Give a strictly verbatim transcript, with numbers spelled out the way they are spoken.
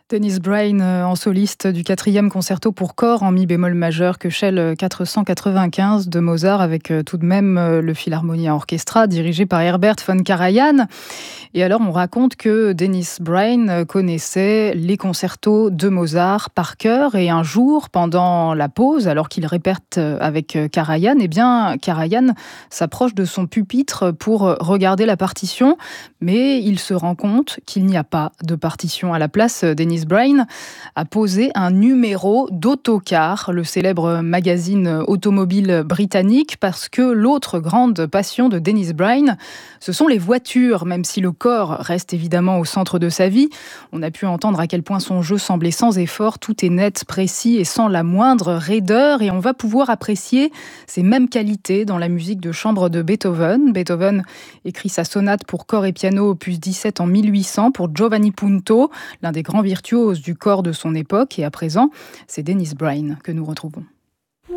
Dennis Brain euh, en soliste du quatrième concerto pour corps en mi bémol majeur que Shell quatre cent quatre-vingt-quinze de Mozart avec euh, tout de même euh, le Philharmonia Orchestra dirigé par Herbert von Karajan. Et alors on raconte que Dennis Brain euh, connaissait les concertos de Mozart par cœur et un jour pendant la pause alors qu'il répète euh, avec euh, Karajan, eh bien Karajan s'approche de son pupitre pour regarder la partition, mais il se rend compte qu'il n'y a pas de partition à la place. Dennis Brain a posé un numéro d'Autocar, le célèbre magazine automobile britannique, parce que l'autre grande passion de Dennis Brain, ce sont les voitures, même si le corps reste évidemment au centre de sa vie. On a pu entendre à quel point son jeu semblait sans effort, tout est net, précis et sans la moindre raideur, et on va pouvoir apprécier ces mêmes qualités dans la musique de chambre de Beethoven. Beethoven écrit sa sonate pour corps et piano opus dix-sept en mille huit cents pour Giovanni Punto, l'un des grands virtuoses du corps de son époque. Et à présent, c'est Dennis Brain que nous retrouvons.